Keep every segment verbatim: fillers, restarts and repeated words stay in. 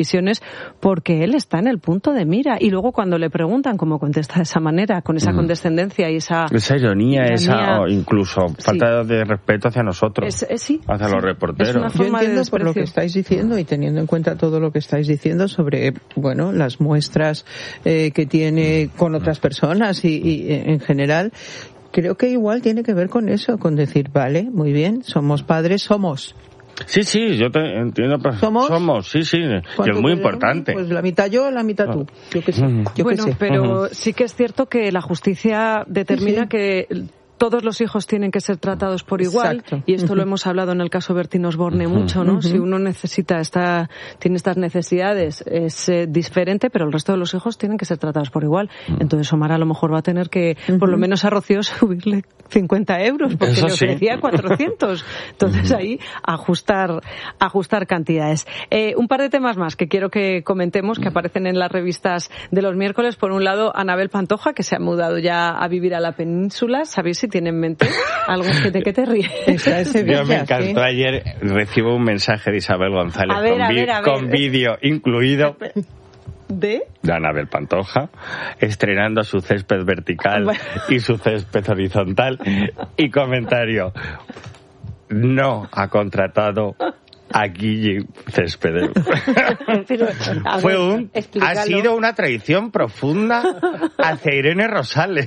visiones, porque él está en el punto de mira. Y luego cuando le preguntan cómo contesta de esa manera, con esa mm. condescendencia y esa... Esa ironía, ironía esa o incluso falta sí. de respeto hacia nosotros, es, es, sí, hacia sí. los reporteros. Yo entiendo por lo que estáis diciendo y teniendo en cuenta todo lo que estáis diciendo sobre, bueno, las muestras eh, que tiene con otras personas y, y en general, creo que igual tiene que ver con eso, con decir, vale, muy bien, somos padres, somos... Sí, sí, yo te entiendo. Pero ¿Somos? Somos, sí, sí, que es muy importante. Pues la mitad yo, la mitad tú. Yo qué sé. Yo bueno, qué sé. pero uh-huh. sí que es cierto que la justicia determina sí, sí. que todos los hijos tienen que ser tratados por igual. Exacto. Y esto uh-huh. lo hemos hablado en el caso Bertín Osborne uh-huh. mucho, ¿no? Uh-huh. Si uno necesita esta, tiene estas necesidades, es eh, diferente, pero el resto de los hijos tienen que ser tratados por igual. Uh-huh. Entonces Omar a lo mejor va a tener que, uh-huh. por lo menos a Rocío, subirle cincuenta euros, porque Eso le ofrecía sí. cuatrocientos. Entonces uh-huh. ahí ajustar, ajustar cantidades. Eh, un par de temas más que quiero que comentemos, que aparecen en las revistas de los miércoles. Por un lado, Anabel Pantoja, que se ha mudado ya a vivir a la península. ¿Sabéis si tiene en mente algo que te, que te ríes? Yo me encantó, ¿sí? Ayer recibo un mensaje de Isabel González a ver, con, a ver, a ver. con vídeo incluido de de Anabel Pantoja estrenando su césped vertical bueno. y su césped horizontal y comentario: no ha contratado a Guille Céspedes. Pero, Fue ver, un, ha sido una traición profunda hacia Irene Rosales.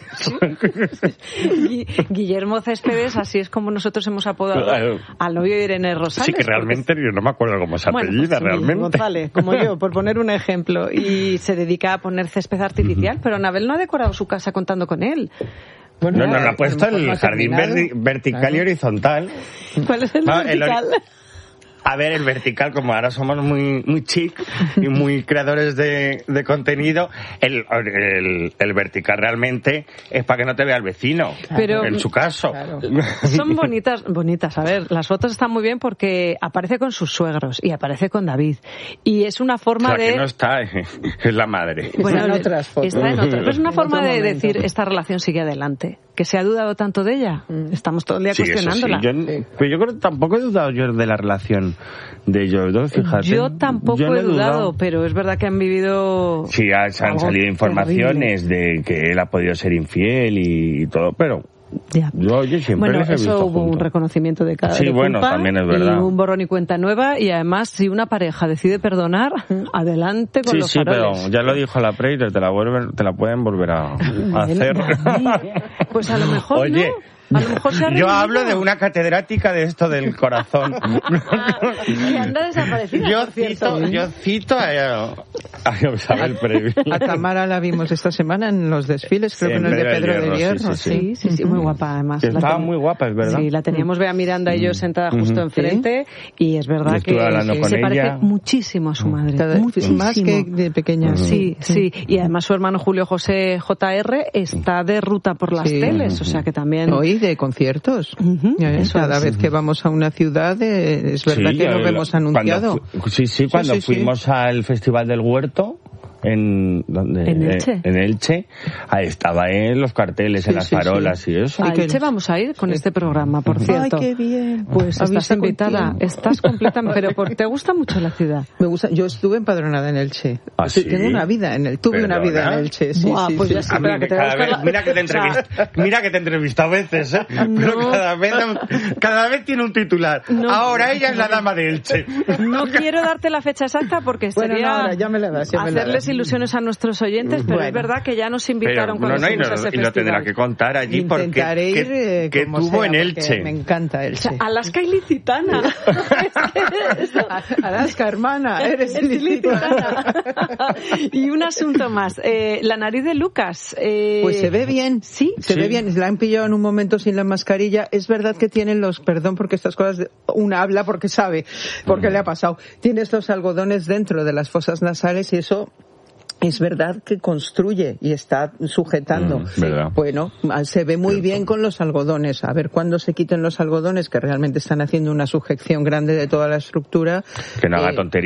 Guillermo Céspedes, así es como nosotros hemos apodado claro. al novio de Irene Rosales. Sí, que realmente porque... yo no me acuerdo cómo se bueno, apellida, pues, realmente. González, como yo, por poner un ejemplo. Y se dedica a poner césped artificial, uh-huh. pero Anabel no ha decorado su casa contando con él. Bueno, no, no, no ha puesto el no jardín verdi- vertical claro. y horizontal. ¿Cuál es el ah, vertical? El ori- A ver, el vertical, como ahora somos muy muy chic y muy creadores de, de contenido, el, el, el vertical realmente es para que no te vea el vecino, pero, en su caso. Claro. Son bonitas, bonitas. A ver, las fotos están muy bien porque aparece con sus suegros y aparece con David. Y es una forma o sea, de... que no está, es la madre. Bueno, está en otras fotos. Está en otras. Pero es una en forma de momento. decir, esta relación sigue adelante. Que se ha dudado tanto de ella. Mm. Estamos todo el día sí, cuestionándola. Sí. Yo, sí. Pero yo creo que tampoco he dudado yo de la relación de ellos dos, fíjate. Yo tampoco yo no he dudado, dudado, pero es verdad que han vivido... Sí, han, han salido informaciones terrible. de que él ha podido ser infiel y, y todo, pero... Ya. Yo, yo siempre bueno, les he eso visto hubo juntos. Un reconocimiento de cada sí, de bueno, culpa también es verdad. Y un borrón y cuenta nueva, y además si una pareja decide perdonar, adelante con sí, los sí, faroles. Sí, pero ya lo dijo la Preire, te la vuelven, te la pueden volver a, a hacer. Pues a lo mejor Oye, no. A lo mejor se ha yo hablo de una catedrática de esto del corazón. Que anda desaparecida. Yo cito, yo cito a, a Isabel Preire. A Tamara la vimos esta semana en los desfiles, creo sí, que en el de Pedro de Hierro. Sí, sí, sí, sí, sí, muy guapa además. Estaba ten... muy guapa, es verdad. Sí, la teníamos Bea Miranda y yo sentada justo uh-huh. enfrente, ¿sí? Y es verdad que sí, se ella. parece muchísimo a su madre. Cada, muchísimo. Más que de pequeña. Uh-huh. Sí, sí, y además su hermano Julio José J R está de ruta por las sí. teles, o sea que también... Hoy de conciertos. Uh-huh. Eh, cada es. vez que vamos a una ciudad eh, es verdad sí, que lo vemos anunciado. Fu- sí, sí, cuando sí, sí, fuimos sí. al Festival del Huerto en donde en Elche, eh, en Elche ahí estaba en los carteles, sí, en las sí, farolas sí. y eso. A Elche vamos a ir con sí. este programa, por cierto. Ay, qué bien. Pues estás invitada, estás completamente, pero por, ¿te gusta mucho la ciudad? Me gusta, yo estuve empadronada en Elche. ¿Ah, sí? Tengo una vida en el, tuve ¿Perdona? una vida en Elche. Sí, Buah, sí, pues sí, ya sí. sí, mí, que te cada vez, la... mira que te entrevista, mira que te he entrevistado veces, ¿eh? No. Pero cada vez, cada vez tiene un titular. No. Ahora ella es la dama de Elche. No quiero darte la fecha exacta porque bueno, sería no, ahora, ya me la das, ya me hacerles la das. ilusiones a nuestros oyentes, pero bueno. es verdad que ya nos invitaron pero, cuando no, no, fuimos y, a ese y lo tendrá que contar allí porque intentaré ir eh, que, que tuvo sea, en Elche. Me encanta Elche. O sea, Alaska ilicitana. Es que Alaska, hermana, eres ilicitana. Y un asunto más, eh, la nariz de Lucas. Eh... Pues se ve bien, sí, se sí. ve bien. La han pillado en un momento sin la mascarilla. Es verdad que tienen los, perdón porque estas cosas, de, una habla porque sabe, porque mm. le ha pasado. Tiene estos algodones dentro de las fosas nasales y eso es verdad que construye y está sujetando. Mm, ¿verdad? Bueno, se ve muy Cierto. bien con los algodones. A ver cuándo se quiten los algodones, que realmente están haciendo una sujeción grande de toda la estructura. Que no haga eh, tonterías.